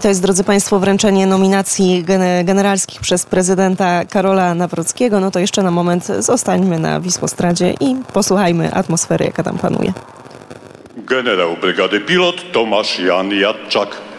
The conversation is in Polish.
to jest, drodzy Państwo, wręczenie nominacji generalskich przez prezydenta Karola Nawrockiego. No to jeszcze na moment zostańmy na Wisłostradzie i posłuchajmy atmosfery, jaka tam panuje. Generał brygady pilot Tomasz Jan Jadczak.